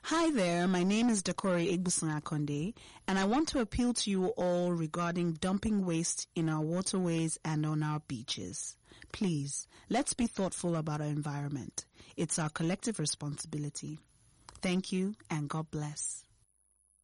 Hi there, my name is Dakori Igbuson Akonde, and I want to appeal to you all regarding dumping waste in our waterways and on our beaches. Please, let's be thoughtful about our environment. It's our collective responsibility. Thank you, and God bless.